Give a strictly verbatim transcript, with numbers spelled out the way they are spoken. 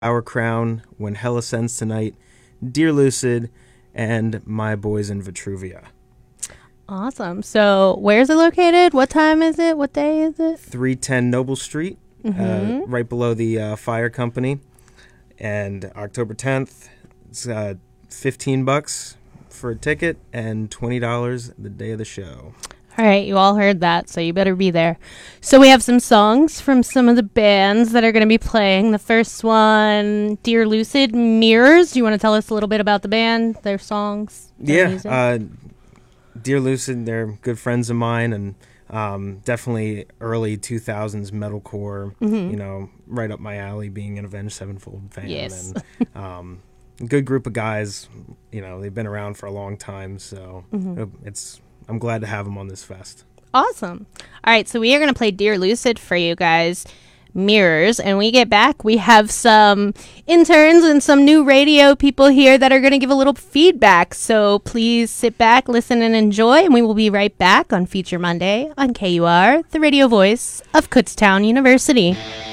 Our Crown, When Hell Ascends Tonight, Dear Lucid, and My Boys in Vitruvia. Awesome. So where's it located? What time is it? What day is it? three ten Noble Street, mm-hmm. uh, right below the uh, fire company. And October tenth, it's uh, fifteen bucks for a ticket and twenty dollars the day of the show. All right, you all heard that, so you better be there. So we have some songs from some of the bands that are going to be playing. The first one, Dear Lucid, Mirrors. Do you want to tell us a little bit about the band, their songs? Their yeah, uh, Dear Lucid, they're good friends of mine, and um, definitely early two thousands metalcore, mm-hmm. you know, right up my alley being an Avenged Sevenfold fan. Yes. And, um, good group of guys, you know, they've been around for a long time, so mm-hmm. it's... I'm glad to have them on this fest. Awesome. All right, so we are going to play Dear Lucid for you guys, Mirrors. And when we get back, we have some interns and some new radio people here that are going to give a little feedback. So please sit back, listen, and enjoy. And we will be right back on Feature Monday on K U R, the radio voice of Kutztown University.